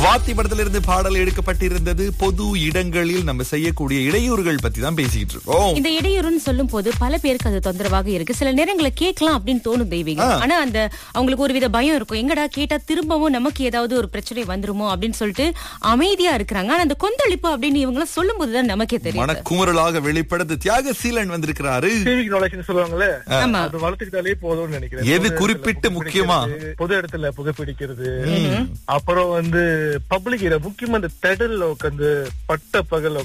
வாத்தி படத்திலிருந்து பாடல் எடுக்கப்பட்டிருந்தது. பொது இடங்களில் நம்ம செய்யக்கூடிய இடையூறுகள் பத்தி தான் பேசிக்கிட்டு இருக்கோம். இந்த இடையூறுன்னு சொல்லும் போது பல பேருக்கு அது தொந்தரவாக இருக்கு. சில நேரங்களை கேட்கலாம் அப்படின்னு தோணும் தெய்வீகம். ஆனா அந்த அவங்களுக்கு ஒரு வித பயம் இருக்கும். எங்கடா கேட்டா திரும்பவும் நமக்கு ஏதாவது ஒரு பிரச்சனை வந்துருமோ அப்படின்னு சொல்லிட்டு அமைதியா இருக்கிறாங்க. ஆனா அந்த கொந்தளிப்பு அப்படின்னு இவங்க சொல்லும் போதுதான் நமக்கே தெரியும். மனக்குமுறலாக வெளிப்படுத்த தியாகசீலன் வந்திருக்கிறாரு. சொல்லுவாங்கல்ல, ஆமா. அது வளர்த்துக்கிட்டாலே போதும்னு நினைக்கிறேன். எது குறிப்பிட்டு முக்கியமா பொது இடத்துல புகைப்பிடிக்கிறது, அப்புறம் பப்ளிக் முக்கியமா இந்த திடல்ல உட்காந்து பட்ட பகல்